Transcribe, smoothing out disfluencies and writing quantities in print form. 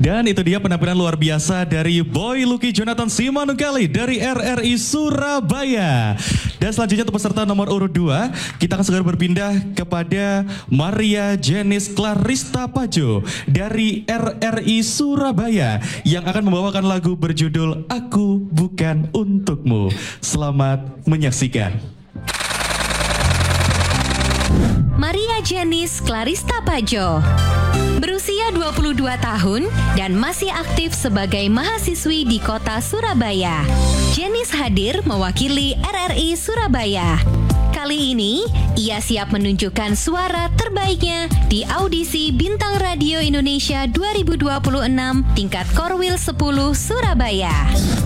Dan itu dia penampilan luar biasa dari Boy Lucky Jonathan Simanunggali dari RRI Surabaya. Dan selanjutnya untuk peserta nomor urut 2, kita akan segera berpindah kepada Maria Jenis Clarista Pajo dari RRI Surabaya yang akan membawakan lagu berjudul Aku Bukan Untukmu. Selamat menyaksikan. Maria Jenis Clarista Pajo berusia 22 tahun dan masih aktif sebagai mahasiswi di kota Surabaya. Jenis hadir mewakili RRI Surabaya. Kali ini, ia siap menunjukkan suara terbaiknya di audisi Bintang Radio Indonesia 2026 tingkat Korwil 10 Surabaya.